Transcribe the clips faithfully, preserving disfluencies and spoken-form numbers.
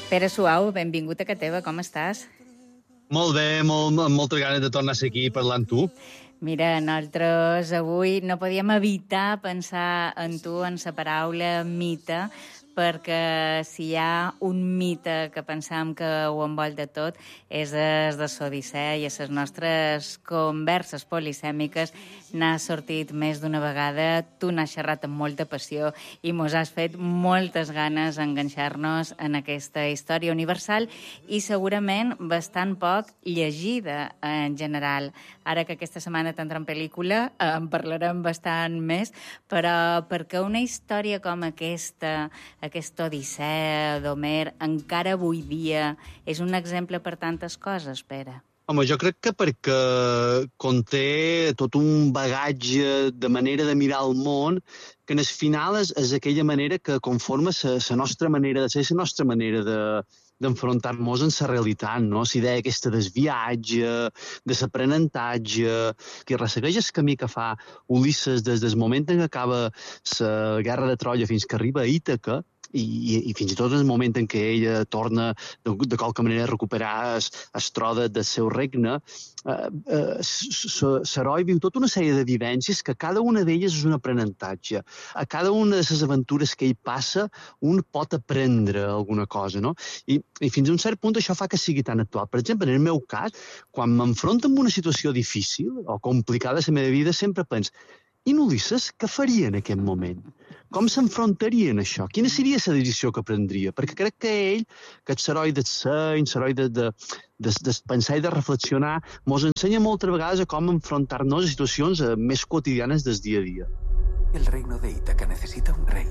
Pere Suau, benvingut a Casa Teva, com estàs? Molt bé, molt, amb moltes ganes de tornar a ser aquí parlant amb tu. Mira, nosaltres avui no podíem evitar pensar en tu, en la paraula mite, perquè si hi ha un mite que pensam que ho envolta tot és el de l'Odissea, i a les nostres converses polisèmiques n'ha sortit més d'una vegada. Tu n'has xerrat amb molta passió i mos has fet moltes ganes d'enganxar-nos en aquesta història universal i segurament bastant poc llegida en general. Ara que aquesta setmana tindrem pel·lícula, en parlarem bastant més, però perquè una història com aquesta, aquesta Odissea d'Homer, encara avui dia és un exemple per tantes coses, Pere? Home, jo crec que perquè conté tot un bagatge de manera de mirar el món que en el final és, és aquella manera que conforma la nostra manera de ser, la nostra manera de d'enfrontar-nos en la realitat, no? La idea aquesta del viatge, de l'aprenentatge, que ressegueix el camí que fa Ulisses des del moment en què acaba la guerra de Troia fins que arriba a Ítaca, i, i, i fins i tot en el moment en què ella torna de, de qualque manera a recuperar el tro de, del seu regne, eh, eh, l'heroi viu tota una sèrie de vivències que cada una d'elles és un aprenentatge. A cada una de les aventures que ell passa, un pot aprendre alguna cosa, no? I, i fins a un cert punt això fa que sigui tan actual. Per exemple, en el meu cas, quan m'enfronto amb una situació difícil o complicada a la meva vida, sempre penso: i Ulisses què faria en aquest moment? Com s'enfrontaria en això? Quina seria la decisió que prendria? Perquè crec que ell, que és l'heroi del seny, l'heroi de, de, de, de pensar i de reflexionar, ens ensenya moltes vegades a com enfrontar-nos a situacions més quotidianes del dia a dia. El reino de Ítaca necesita un rey.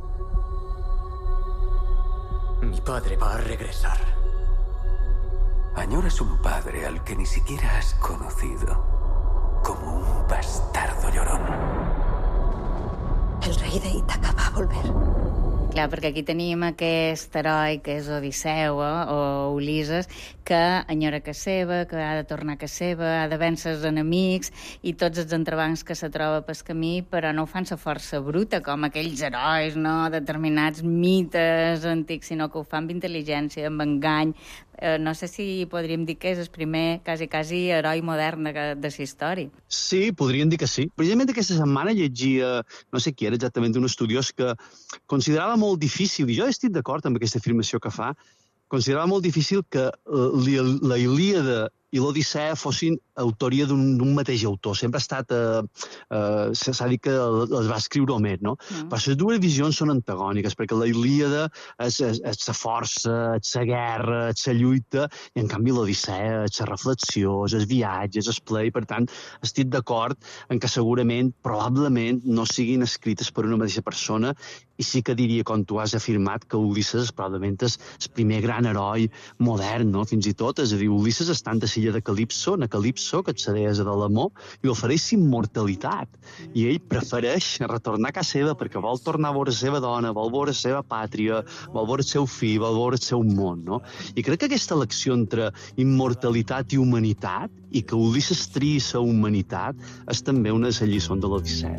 Mi padre va a regresar. Añoras un padre al que ni siquiera has conocido, como un bastardo llorón. El rei de Ítaca va a volver. Clar, perquè aquí tenim aquest heroi que és Odisseu, eh, o Ulisses, que enyora casa seva, que ha de tornar a casa seva, ha de vèncer els enemics i tots els entrebancs que se troba pel camí, però no ho fan sa força bruta, com aquells herois, no?, determinats mites antics, sinó que ho fan amb intel·ligència, amb engany. Eh, no sé si podríem dir que és el primer, quasi, quasi, heroi modern de, de la història. Sí, podríem dir que sí. Precisament aquesta setmana llegia, no sé qui era exactament, un estudiós que considerava molt difícil, i jo estic d'acord amb aquesta afirmació que fa, considerava molt difícil que uh, la Ilíada i l'Odissea fossin autoria d'un mateix autor. Sempre ha estat... Eh, eh, s'ha dit que les va escriure Homer, no? Mm. Però les dues visions són antagòniques, perquè la Ilíada és, és, és la força, és la guerra, és la lluita, i en canvi l'Odissea és la reflexió, és el viatge, és el play. Per tant, estic d'acord en que segurament, probablement, no siguin escrites per una mateixa persona, i sí que diria, com tu has afirmat, que Ulisses probablement és el primer gran heroi modern, no? Fins i tot, és a dir, Ulisses està en la de Calipso, na Calipso, que és la deessa de l'amor, i ofereix immortalitat. I ell prefereix retornar a casa seva perquè vol tornar a veure la seva dona, vol veure la seva pàtria, vol veure el seu fill, vol veure el seu món, no? I crec que aquesta elecció entre immortalitat i humanitat, i que Ulisses triï la humanitat, és també una de les lliçons de l'Odissea.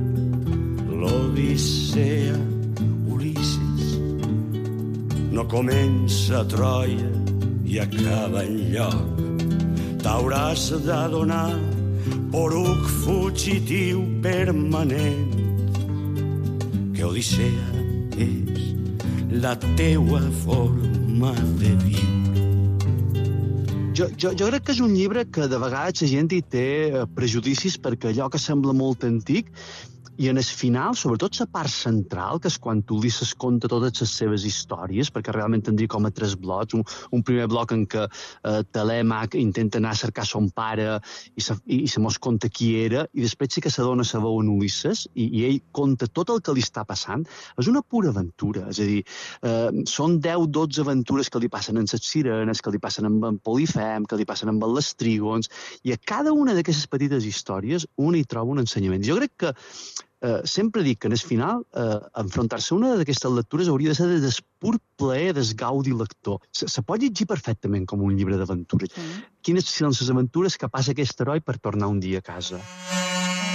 L'Odissea, Ulisses, no comença a Troia i acaba enlloc. T'hauràs d'adonar, poruc fugitiu permanent, que Odissea és la teua forma de viure. Jo, jo, jo crec que és un llibre que de vegades la gent hi té prejudicis perquè allò que sembla molt antic, i en el final, sobretot la part central, que és quan Ulisses conta totes les seves històries, perquè realment tindria com a tres blocs, un, un primer bloc en què eh, Telèmac intenta anar a cercar son pare i se, i, i se mos conta qui era, i després sí que s'adona la veu en Ulisses, i, i ell conta tot el que li està passant. És una pura aventura, és a dir, eh, són deu dotze aventures que li passen en les sirenes, que li passen amb en Polifem, que li passen amb les trígons, i a cada una d'aquestes petites històries un hi troba un ensenyament. Jo crec que Uh, sempre dic que en el final uh, enfrontar-se a una d'aquestes lectures hauria de ser des del pur plaer del gaudi lector. Se, se pot llegir perfectament com un llibre d'aventures. Mm. Quines són les aventures que passa aquest heroi per tornar un dia a casa?